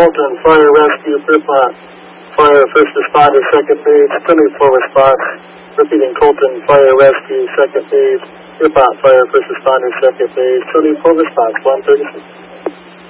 Colton, fire rescue, Pierpont, fire first responder, second page, 24 response. Repeating, Colton, fire rescue, second page, Pierpont, fire first responder, second page, 24 response, 136.